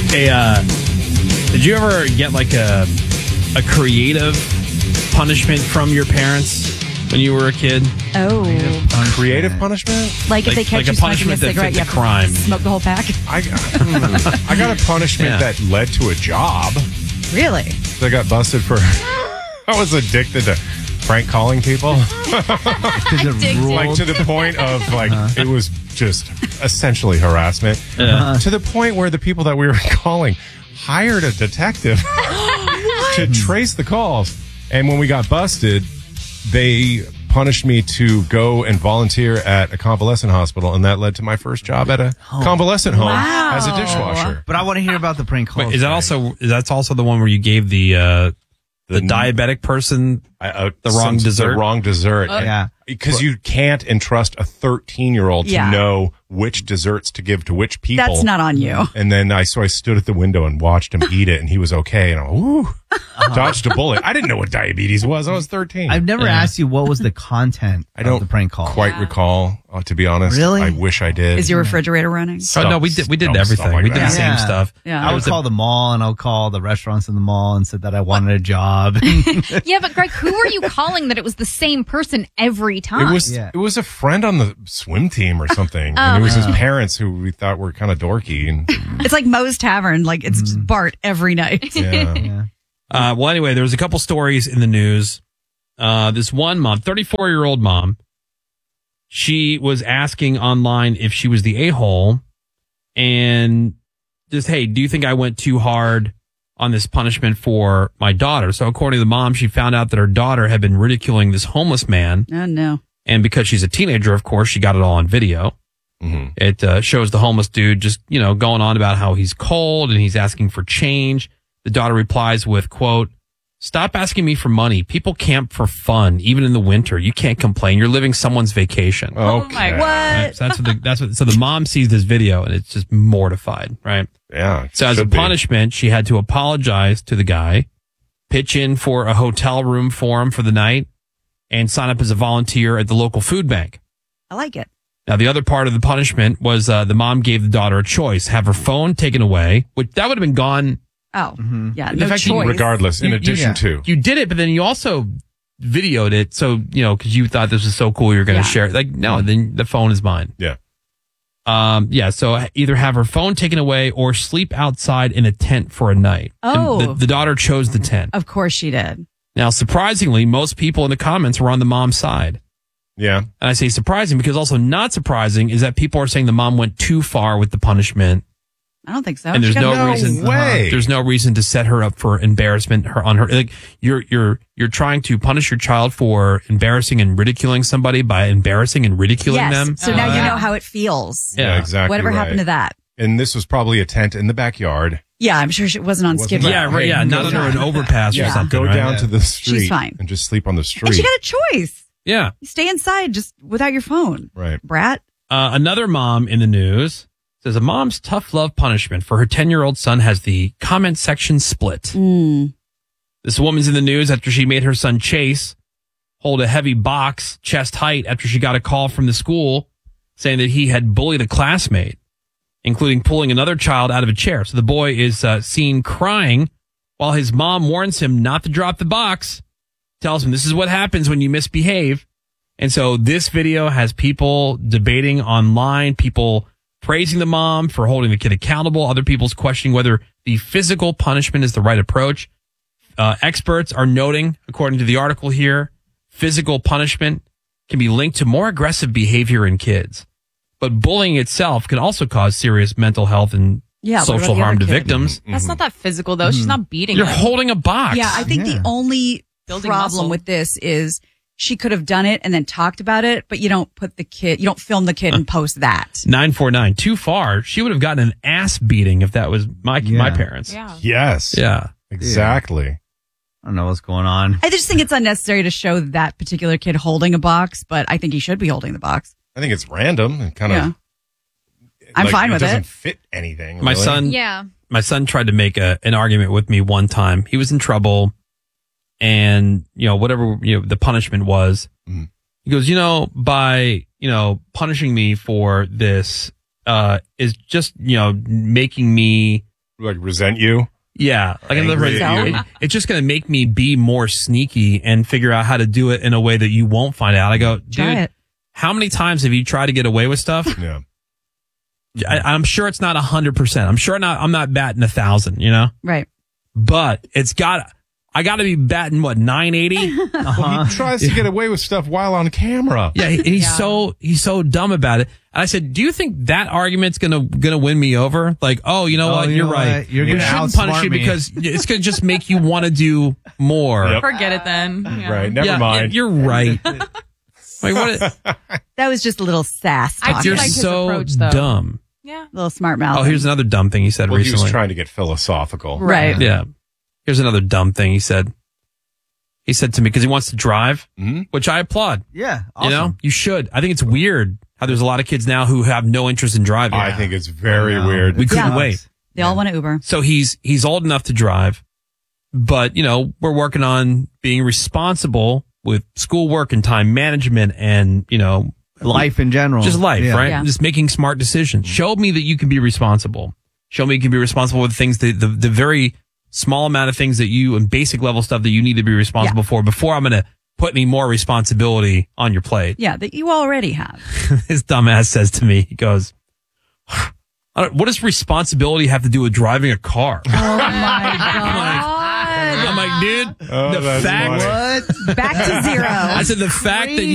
Hey, did you ever get like a creative punishment from your parents when you were a kid? Oh. Creative punishment? Like if they catch you smoking a cigarette, you have crime. to smoke the whole pack? I got a punishment that led to a job. Really? I got busted for... I was addicted to prank calling people. Like to the point of it was just essentially harassment. To the point where the people that we were calling hired a detective to trace the calls. And when we got busted, they punished me to go and volunteer at a convalescent hospital, and that led to my first job at a convalescent home as a dishwasher. But I want to hear about the prank calls. Wait, that's also the one where you gave the diabetic person the wrong dessert? The wrong dessert. Yeah. Because you can't entrust a 13-year-old to know which desserts to give to which people. That's not on you. And then I stood at the window and watched him eat it, and he was okay. And I went, dodged a bullet. I didn't know what diabetes was. I was 13. I've never asked you what was the content of the prank call. Quite recall, to be honest. Really? I wish I did. Is your refrigerator running? No, we did everything. Like we did that. the same stuff. Yeah. I would call the mall, and I would call the restaurants in the mall and said that I wanted a job. Yeah, but Greg, who were you calling that it was the same person every time? It was a friend on the swim team or something. And it was his parents who we thought were kind of dorky. And It's like Moe's Tavern. Like it's just Bart every night. yeah. Well, anyway, there was a couple stories in the news. This one mom, 34-year-old mom, she was asking online if she was the a-hole and just, hey, do you think I went too hard on this punishment for my daughter? So according to the mom, she found out that her daughter had been ridiculing this homeless man. Oh, no. And because she's a teenager, of course, she got it all on video. Mm-hmm. It shows the homeless dude just, going on about how he's cold and he's asking for change. The daughter replies with, quote, "Stop asking me for money. People camp for fun, even in the winter. You can't complain. You're living someone's vacation." Oh my God. Right? So so the mom sees this video and it's just mortified, right? Yeah. So as a punishment, she had to apologize to the guy, pitch in for a hotel room for him for the night, and sign up as a volunteer at the local food bank. I like it. Now, the other part of the punishment was the mom gave the daughter a choice: have her phone taken away, which that would have been gone. Oh, yeah, The no fact that you- choice. Regardless, in addition to. You did it, but then you also videoed it. So, because you thought this was so cool, you're going to share it. Like, no, then the phone is mine. Yeah. So either have her phone taken away or sleep outside in a tent for a night. Oh. And the daughter chose the tent. Of course she did. Now, surprisingly, most people in the comments were on the mom's side. Yeah. And I say surprising because also not surprising is that people are saying the mom went too far with the punishment. I don't think so. And there's She got no no reason. way. There's no reason to set her up for embarrassment. Like you're trying to punish your child for embarrassing and ridiculing somebody by embarrassing and ridiculing Yes. them. So now you know how it feels. Yeah. exactly. Whatever right. happened to that? And this was probably a tent in the backyard. Yeah, I'm sure it wasn't on Skid Row. Yeah, right. Yeah, not under an overpass or something. Go right? down to the street fine. and just sleep on the street. And she got a choice. Yeah. You stay inside just without your phone. Right. Brat. Another mom in the news says a mom's tough love punishment for her 10-year-old son has the comment section split. This woman's in the news after she made her son Chase hold a heavy box chest height after she got a call from the school saying that he had bullied a classmate, including pulling another child out of a chair. So the boy is seen crying while his mom warns him not to drop the box, tells him this is what happens when you misbehave. And so this video has people debating online, people praising the mom for holding the kid accountable, other people's questioning whether the physical punishment is the right approach. Experts are noting, according to the article here, physical punishment can be linked to more aggressive behavior in kids. But bullying itself can also cause serious mental health and Yeah, what social about the harm other to kid? victims. That's not that physical, though. She's not beating You're him. holding a box. Yeah, I think the only Building problem muscle. with this is she could have done it and then talked about it, but you don't film the kid and post that. 949, too far. She would have gotten an ass beating if that was my parents. Yeah. Yes. Yeah. Exactly. I don't know what's going on. I just think it's unnecessary to show that particular kid holding a box, but I think he should be holding the box. I think it's random and kind Yeah. of. I'm fine with it. doesn't it. fit anything. My really. son, Yeah. my son tried to make an argument with me one time. He was in trouble, and whatever the punishment was, he goes, by punishing me for this is just making me like resent you. Yeah. Like Angry at you. it's just going to make me be more sneaky and figure out how to do it in a way that you won't find out. I go, Try dude, it. how many times have you tried to get away with stuff? Yeah. I'm sure it's not 100%. I'm not batting 1,000, Right. but I got to be batting 980. Well, he tries to get away with stuff while on camera. Yeah, he's so dumb about it. And I said, "Do you think that argument's gonna win me over? Like, oh, you know what? You're right. You're we gonna shouldn't outsmart punish you me. because it's gonna just make you want to do more." Yep. Forget it then. Yeah. Right. Never mind. You're right. Like, what? That was just a little sass. I talk. do You're like his so approach, though. dumb. Yeah. A little smart mouth. Oh, here's another dumb thing he said Well, he recently. was trying to get philosophical. Right. Yeah. Here's another dumb thing he said. He said to me because he wants to drive, which I applaud. Yeah. Awesome. You know, you should. I think it's weird how there's a lot of kids now who have no interest in driving. I think it's very I know. weird. We couldn't Yeah. wait. They all want to Uber. So he's old enough to drive, but we're working on being responsible with schoolwork and time management and, Life in general. just life, Yeah. right? Yeah. Just making smart decisions. Show me that you can be responsible. Show me you can be responsible with things, the very small amount of things that you and basic level stuff that you need to be responsible for before I'm going to put any more responsibility on your plate. Yeah, that you already have. His dumbass says to me, he goes, what does responsibility have to do with driving a car? Oh my God. I'm like, dude, Oh, the that's fact, funny. Back to zero. I said, the fact that